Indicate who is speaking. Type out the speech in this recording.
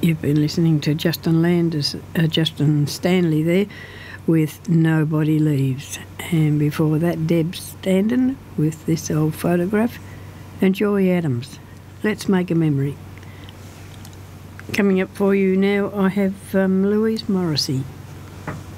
Speaker 1: You've been listening to Justin Stanley there with Nobody Leaves. And before that, Deb Standen with This Old Photograph. And Joy Adams, Let's Make a Memory. Coming up for you now, I have Louise Morrissey.